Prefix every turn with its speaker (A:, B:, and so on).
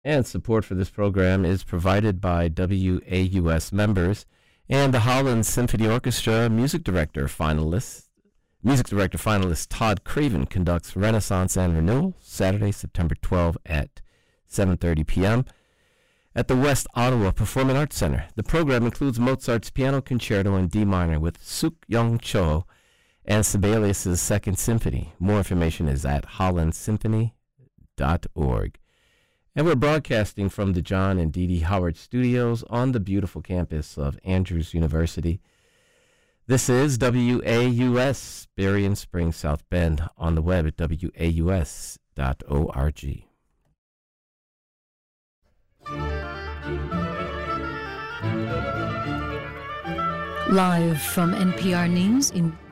A: And support for this program is provided by WAUS members and the Holland Symphony Orchestra Music director finalist Todd Craven conducts Renaissance and Renewal Saturday, September 12 at 7:30 p.m. at the West Ottawa Performing Arts Center. The program includes Mozart's Piano Concerto in D minor with Suk Young Cho and Sibelius' Second Symphony. More information is at hollandsymphony.org. And we're broadcasting from the John and Dee Dee Howard Studios on the beautiful campus of Andrews University. This is WAUS, Berrien Springs, South Bend, on the web at waus.org.
B: Live from NPR News in